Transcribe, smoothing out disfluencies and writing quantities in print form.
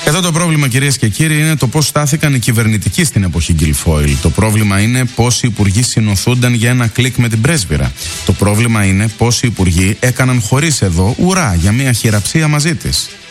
Εδώ το πρόβλημα, κυρίες και κύριοι, είναι το πώς στάθηκαν οι κυβερνητικοί στην εποχή Γκιλφόιλ. Το πρόβλημα είναι πώς οι υπουργοί συνοθούνταν για ένα κλικ με την πρέσβυρα. Το πρόβλημα είναι πώς οι υπουργοί έκαναν χωρίς εδώ ουρά για μια χειραψία μαζί της.